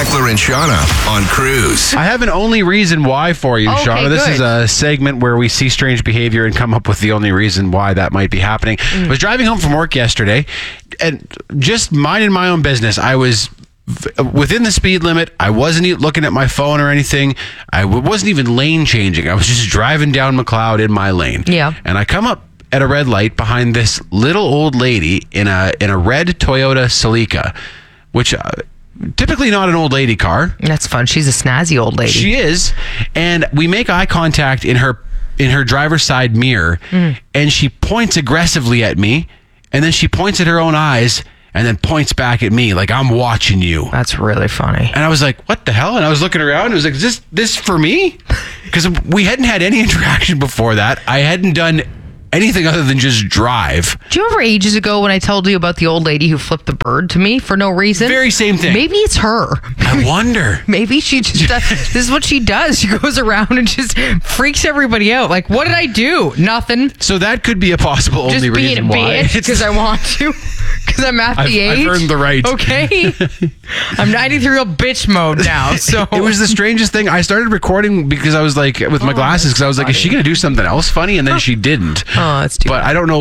Eckler and Shauna on Cruise. I have an only reason why for you, Okay, Shauna. This good. is a segment where we see strange behavior and come up with the only reason why that might be happening. I was driving home from work yesterday and just minding my own business. I was within the speed limit. I wasn't looking at my phone or anything. I wasn't even lane changing. I was just driving down McLeod in my lane. Yeah. And I come up at a red light behind this little old lady in a red Toyota Celica, which typically not an old lady car. That's fun. She's a snazzy old lady. She is. And we make eye contact in her driver's side mirror, and she points aggressively at me, and then she points at her own eyes and then points back at me like, I'm watching you. That's really funny. And I was like, what the hell? And I was looking around and I was like, is this for me? Because we hadn't had any interaction before that. I hadn't done anything other than just drive. Do you remember ages ago when I told you about the old lady who flipped the bird to me for no reason? Very same thing. Maybe it's her. I wonder. Maybe she just does. This is what she does. She goes around and just freaks everybody out. Like, what did I do? Nothing. So that could be a possible Just only being reason a why. bitch because I want to. Because I'm at the age. I've earned the right. Okay. I'm 93 real bitch mode now. So It was the strangest thing. I started recording because I was like, with my glasses, because I was like, is she going to do something else funny? And then she didn't. Oh, that's too But bad. I don't know